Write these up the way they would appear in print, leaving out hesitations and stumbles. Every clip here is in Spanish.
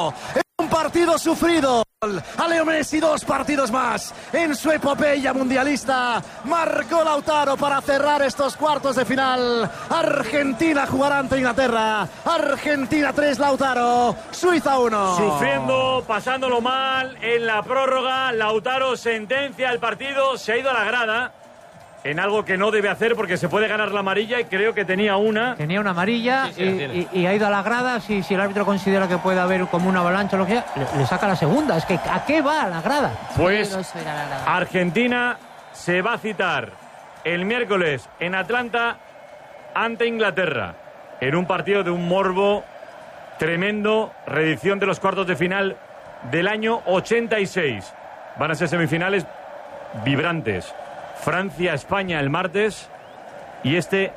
1. Un partido sufrido. A Leo Messi 2 partidos más en su epopeya mundialista. Marcó Lautaro para cerrar estos cuartos de final. Argentina jugará ante Inglaterra. Argentina 3, Lautaro. Suiza 1. Sufriendo, pasándolo mal en la prórroga. Lautaro sentencia el partido. Se ha ido a la grada en algo que no debe hacer porque se puede ganar la amarilla y creo que tenía una. Tenía una amarilla y ha ido a la grada. Si el árbitro considera que puede haber como una avalancha o lo que sea, le saca la segunda. Es que ¿a qué va a la grada? Pues Argentina se va a citar el miércoles en Atlanta ante Inglaterra en un partido de un morbo tremendo, reedición de los cuartos de final del año 86. Van a ser semifinales vibrantes. Francia-España el martes y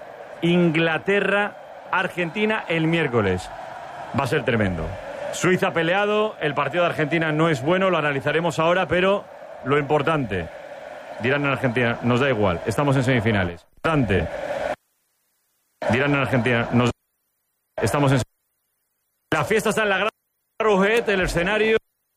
Inglaterra-Argentina el miércoles. Va a ser tremendo. Suiza peleado, el partido de Argentina no es bueno, lo analizaremos ahora, pero lo importante, dirán en Argentina, nos da igual, estamos en semifinales. Importante, dirán en Argentina, estamos en semifinales. La fiesta está en la Gran Rouget, el escenario.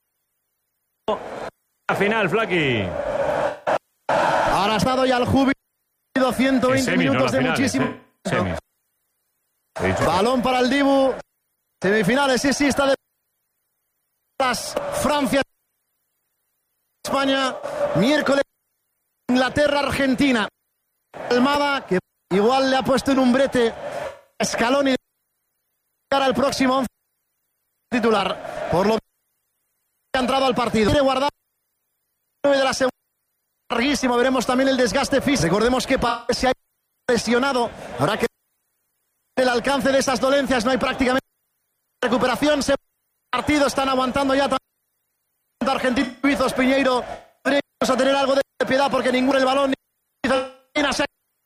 La final, Flaky. Ahora ha estado ya el júbilo, 120 semis, minutos no de final, muchísimo. Semis. Balón para el Dibu. Semifinales, sí, está de Francia, España, miércoles, Inglaterra, Argentina. Almada, que igual le ha puesto en un brete Scaloni para el próximo 11 titular. Por lo que ha entrado al partido. Quiere guardar 9 de la segunda. Larguísimo, veremos también el desgaste físico. Recordemos que se ha lesionado. Habrá que el alcance de esas dolencias, no hay prácticamente recuperación. Se partido están aguantando ya tanto Argentina y Suizos. Piñeiro, podríamos a tener algo de piedad porque ninguno el balón se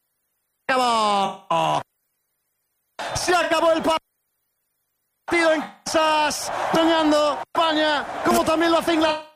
acabó. Se acabó el partido en Kansas, soñando España, como también lo hace Inglaterra.